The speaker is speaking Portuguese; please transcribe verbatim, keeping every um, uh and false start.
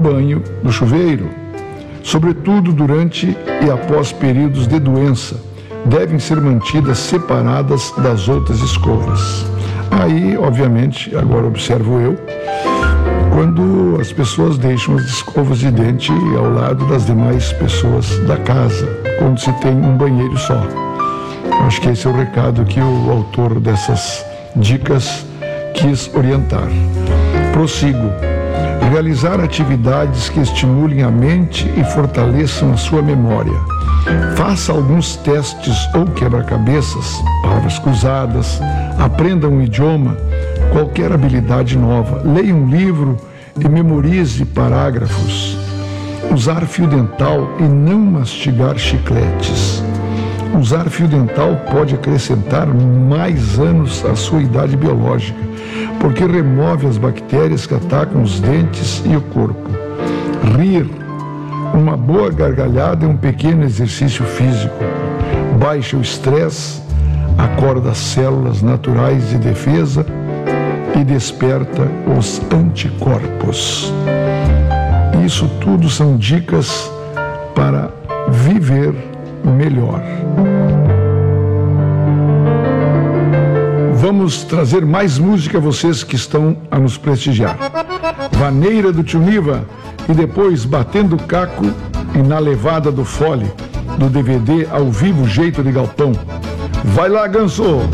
banho do chuveiro, sobretudo durante e após períodos de doença, devem ser mantidas separadas das outras escovas. Aí, obviamente, agora observo eu, quando as pessoas deixam as escovas de dente ao lado das demais pessoas da casa, quando se tem um banheiro só. Acho que esse é o recado que o autor dessas dicas quis orientar. Prossigo. Realizar atividades que estimulem a mente e fortaleçam a sua memória. Faça alguns testes ou quebra-cabeças, palavras cruzadas, aprenda um idioma, qualquer habilidade nova, leia um livro e memorize parágrafos. Usar fio dental e não mastigar chicletes. Usar fio dental pode acrescentar mais anos à sua idade biológica, porque remove as bactérias que atacam os dentes e o corpo. Rir. Uma boa gargalhada é um pequeno exercício físico. Baixa o estresse, acorda as células naturais de defesa e desperta os anticorpos. Isso tudo são dicas para viver melhor. Vamos trazer mais música a vocês que estão a nos prestigiar. Vaneira do Tio Niva e depois Batendo Caco e Na Levada do Fole, do D V D Ao Vivo Jeito de Galpão. Vai lá, Ganso!